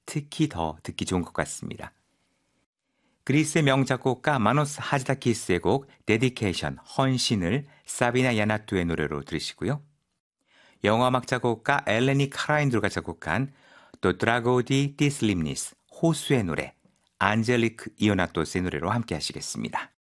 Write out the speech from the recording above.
특히 더 듣기 좋은 것 같습니다. 그리스의 명작곡가 마노스 하지다키스의 곡 데디케이션, 헌신을 사비나 야나투의 노래로 들으시고요. 영화음악 작곡가 엘레니 카라인드로가 작곡한 또 드라고디 디슬림니스, 호수의 노래, 안젤리크 이오나토스의 노래로 함께 하시겠습니다.